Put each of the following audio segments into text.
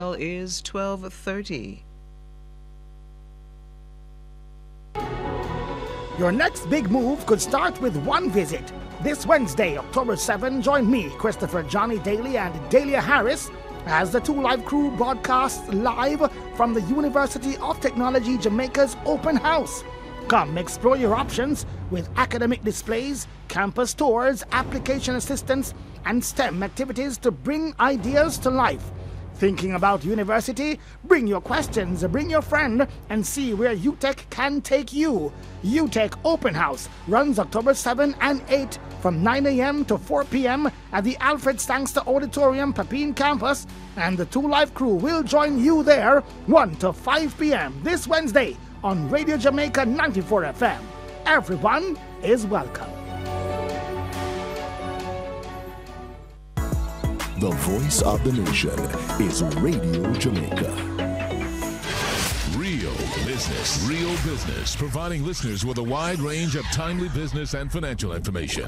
Is 12:30. Your next big move could start with one visit. This Wednesday, October 7, join me, Christopher Johnny Daly, and Dahlia Harris as the Two Live crew broadcasts live from the University of Technology Jamaica's open house. Come explore your options with academic displays, campus tours, application assistance, and STEM activities to bring ideas to life. Thinking about university? Bring your questions, bring your friend, and see where UTech can take you. UTech Open House runs October 7 and 8 from 9 a.m. to 4 p.m. at the Alfred Stangster Auditorium, Pepin campus, and the Two Live crew will join you there 1 to 5 p.m. this Wednesday on Radio Jamaica 94 FM. Everyone is welcome. The voice of the nation is Radio Jamaica. Real business, providing listeners with a wide range of timely business and financial information.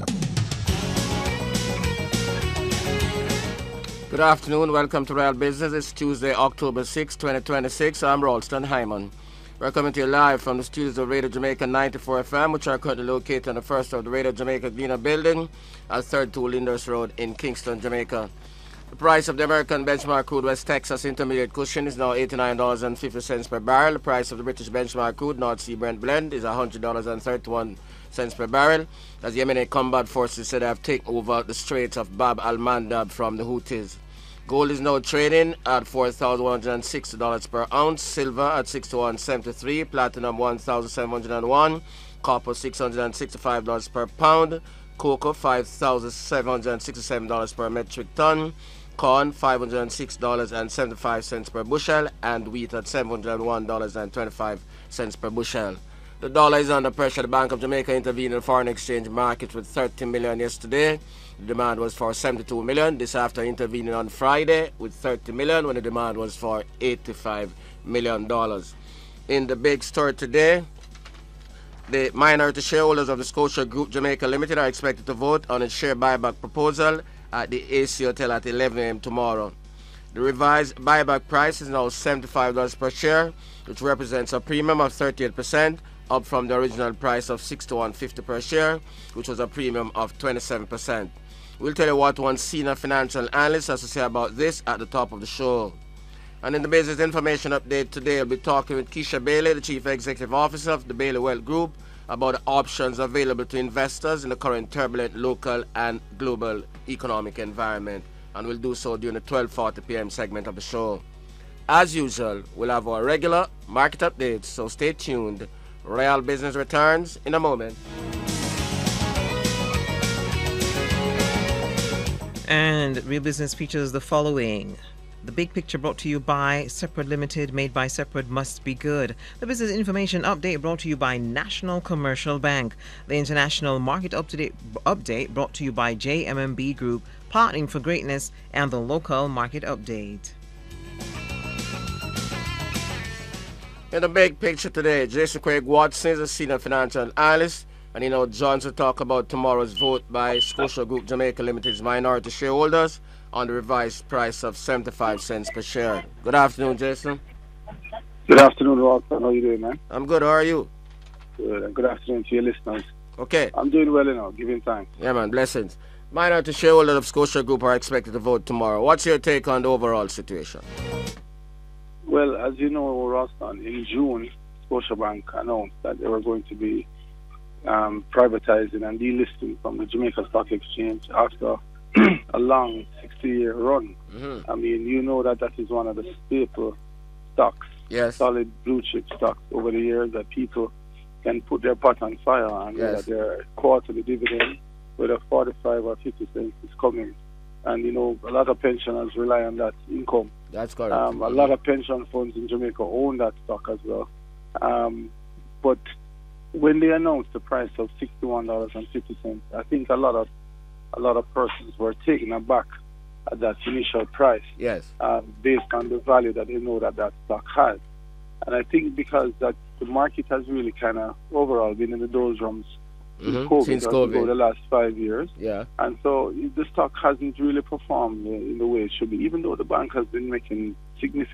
Good afternoon, welcome to Real Business. It's Tuesday, October 6, 2026. I'm Ralston Hyman. We're coming to you live from the studios of Radio Jamaica 94 FM, which are currently located on the first of the Radio Jamaica Gleaner building at 32 Lyndhurst Road in Kingston, Jamaica. The price of the American benchmark crude West Texas Intermediate cushion is now $89.50 per barrel. The price of the British benchmark crude North Sea Brent blend is $100.31 per barrel, as the Yemeni combat forces said they have taken over the Straits of Bab al-Mandab from the Houthis. Gold is now trading at $4,160 per ounce, silver at $61.73, platinum $1,701, copper $665 per pound, cocoa $5,767 per metric ton, corn $506.75 per bushel, and wheat at $701.25 per bushel. The dollar is under pressure. The Bank of Jamaica intervened in the foreign exchange market with $30 million yesterday. The demand was for $72 million. This after intervening on Friday with $30 million when the demand was for $85 million. In the big story today, the minority shareholders of the Scotia Group Jamaica Limited are expected to vote on its share buyback proposal at the AC Hotel at 11 a.m. tomorrow. The revised buyback price is now $75 per share, which represents a premium of 38%, up from the original price of $61.50 per share, which was a premium of 27%. We'll tell you what one senior financial analyst has to say about this at the top of the show. And in the business information update today, we'll be talking with Keisha Bailey, the Chief Executive Officer of the Bailey Wealth Group, about the options available to investors in the current turbulent local and global economic environment. And we'll do so during the 12:40 p.m. segment of the show. As usual, we'll have our regular market updates, so stay tuned. Real Business returns in a moment. And Real Business features the following. The Big Picture brought to you by Separate Limited, made by Separate Must Be Good. The Business Information Update brought to you by National Commercial Bank. The International Market Update brought to you by JMMB Group, Partnering for Greatness, and the Local Market Update. In the big picture today, Jason Craig Watson is a senior financial analyst, and John's will talk about tomorrow's vote by Scotia Group Jamaica Limited's minority shareholders on the revised price of 75 cents per share. Good afternoon, Jason. Good afternoon, Rob. How are you doing, man? I'm good. How are you? Good. And good afternoon to your listeners. Okay. I'm doing well, giving thanks. Yeah, man. Blessings. Minority shareholders of Scotia Group are expected to vote tomorrow. What's your take on the overall situation? Well, as you know, Roston, in June, Scotiabank announced that they were going to be privatizing and delisting from the Jamaica Stock Exchange after a long 60-year run. Mm-hmm. I mean, you know that is one of the staple stocks, yes, solid blue chip stocks over the years that people can put their pot on fire and yes, that their quarterly dividend, whether 45 or 50 cents, is coming. And, a lot of pensioners rely on that income. That's correct. A lot of pension funds in Jamaica own that stock as well. But when they announced the price of $61.50, I think a lot of persons were taken aback at that initial price. Yes. Based on the value that they know that stock has. And I think because that the market has really kind of overall been in the doldrums since COVID over the last 5 years. Yeah. And so the stock hasn't really performed in the way it should be, even though the bank has been making significant